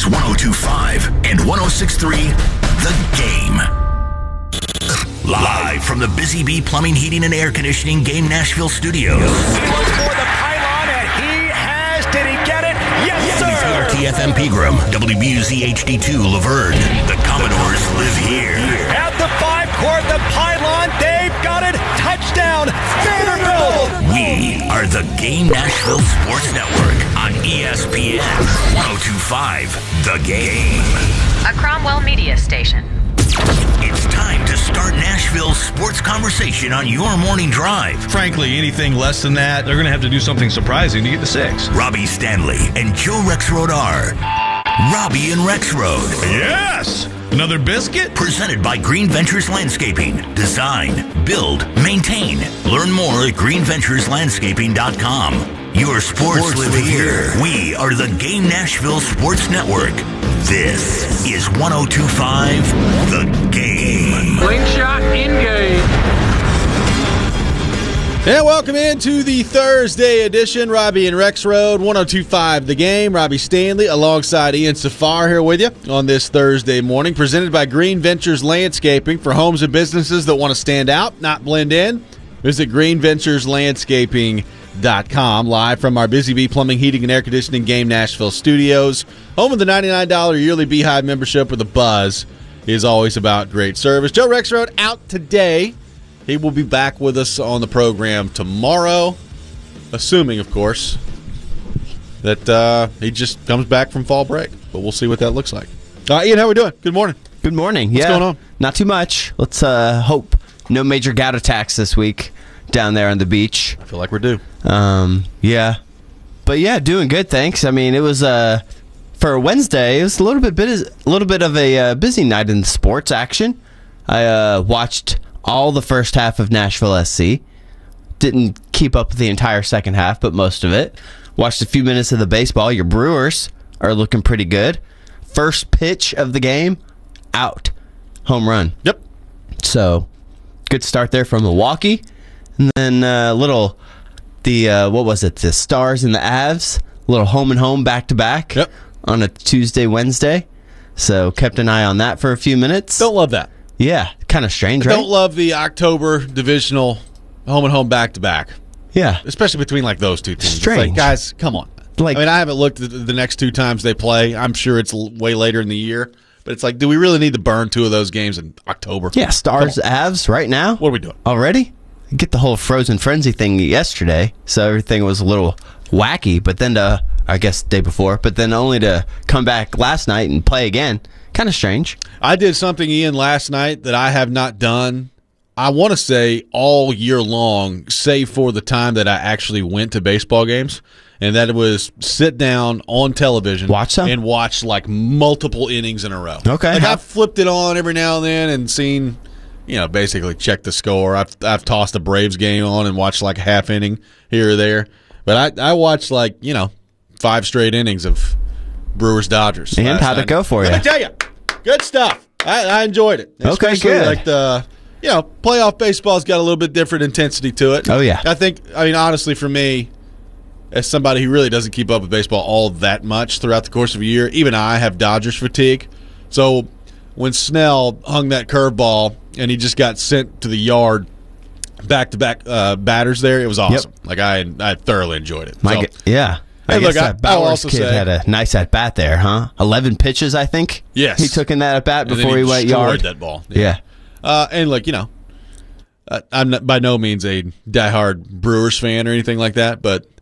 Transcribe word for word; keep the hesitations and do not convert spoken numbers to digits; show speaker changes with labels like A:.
A: is one oh two point five and one oh six point three The Game. Live from the Busy Bee Plumbing, Heating, and Air Conditioning Game Nashville studios.
B: He looks for the pylon, and he has. Did he get it? Yes, sir!
A: T F M Pegram, W B U Z H D two Laverne. The Commodores live here.
B: At the five court, the pylon, they've got it. Touchdown, Vanderbilt!
A: We are the Game Nashville Sports Network on E S P N one oh two point five The Game.
C: A Cromwell media station.
A: It's time to start Nashville's sports conversation on your morning drive.
D: Frankly, anything less than that, they're going to have to do something surprising to get to six.
A: Robbie Stanley and Joe Rexrode are Robbie and Rexrode.
D: Yes! Another biscuit?
A: Presented by Green Ventures Landscaping. Design, build, maintain. Learn more at green ventures landscaping dot com. Your sports, sports live, live here. here. We are the Game Nashville Sports Network. This is one oh two point five The Game.
E: Slingshot in game.
F: And welcome into the Thursday edition. Robbie and Rexrode, one oh two point five The Game. Robbie Stanley alongside Ian Safar here with you on this Thursday morning. Presented by Green Ventures Landscaping for homes and businesses that want to stand out, not blend in. Visit green ventures landscaping dot com. Live from our Busy Bee Plumbing, Heating, and Air Conditioning Game Nashville studios. Home of the ninety-nine dollars yearly Beehive membership with a buzz is always about great service. Joe Rexrode out today. He will be back with us on the program tomorrow, assuming, of course, that uh, he just comes back from fall break. But we'll see what that looks like. Uh, Ian, how are we doing? Good morning.
G: Good morning.
F: What's
G: yeah.
F: going on?
G: Not too much. Let's uh, hope no major gout attacks this week down there on the beach.
F: I feel like we're due.
G: Um, yeah. But, yeah, doing good, thanks. I mean, it was, uh, for Wednesday, it was a little bit, bit a little bit of a uh, busy night in sports action. I uh, watched all the first half of Nashville S C. Didn't keep up with the entire second half, but most of it. Watched a few minutes of the baseball. Your Brewers are looking pretty good. First pitch of the game, out. Home run.
F: Yep.
G: So, good start there from Milwaukee. And then a uh, little, the, uh, what was it, the Stars and the Avs. A little home and home back-to-back
F: yep.
G: on a Tuesday, Wednesday. So, kept an eye on that for a few minutes.
F: Don't love that.
G: Yeah, kind of strange,
F: I
G: right?
F: Don't love the October divisional home and home back-to-back.
G: Yeah.
F: Especially between, like, those two teams.
G: Strange.
F: It's like, guys, come on. Like, I mean, I haven't looked at the next two times they play. I'm sure it's way later in the year. But it's like, do we really need to burn two of those games in October?
G: Yeah, Stars, Avs right now.
F: What are we doing?
G: Already? Get the whole Frozen Frenzy thing yesterday, so everything was a little wacky. But then, to, I guess, the day before, but then only to come back last night and play again. Kind of strange.
F: I did something, Ian, last night that I have not done, I want to say, all year long, save for the time that I actually went to baseball games, and that was sit down on television
G: watch some?
F: and watch, like, multiple innings in a row.
G: Okay.
F: Like, I've flipped it on every now and then and seen, you know, basically check the score. I've I've tossed a Braves game on and watched, like, a half inning here or there. But I, I watched, like, you know, five straight innings of Brewers-Dodgers.
G: And how'd it go for you?
F: Let me tell you. Good stuff. I, I enjoyed it.
G: Okay,
F: Especially
G: good.
F: Like the, you know, playoff baseball's got a little bit different intensity to it.
G: Oh, yeah.
F: I think, I mean, honestly, for me, as somebody who really doesn't keep up with baseball all that much throughout the course of a year, even I have Dodgers fatigue. So when Snell hung that curveball and he just got sent to the yard, back-to-back uh, batters there, it was awesome. Yep. Like, I I thoroughly enjoyed it.
G: My
F: so,
G: g- yeah. I
F: Hey,
G: guess
F: look,
G: that
F: I-
G: Bowers
F: I'll also
G: kid
F: say-
G: had a nice at-bat there, huh? eleven pitches, I think?
F: Yes.
G: He took in that at-bat
F: and then
G: before he, went
F: destroyed
G: yard.
F: that ball.
G: Yeah.
F: Uh, and, look, you know, uh, I'm not, by no means a diehard Brewers fan or anything like that, but